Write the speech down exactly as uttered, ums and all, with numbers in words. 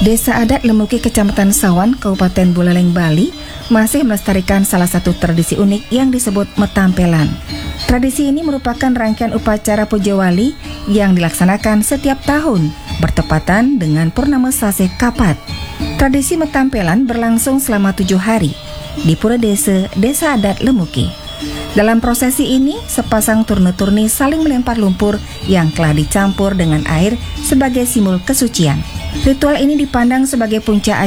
Desa Adat Lemuki, Kecamatan Sawan, Kabupaten Buleleng, Bali, masih melestarikan salah satu tradisi unik yang disebut metampelan. Tradisi ini merupakan rangkaian upacara puja wali yang dilaksanakan setiap tahun, bertepatan dengan Purnama Sase Kapat. Tradisi metampelan berlangsung selama tujuh hari di Pura Desa, Desa Adat Lemuki. Dalam prosesi ini, sepasang turne-turni saling melempar lumpur yang telah dicampur dengan air sebagai simbol kesucian. Ritual ini dipandang sebagai puncak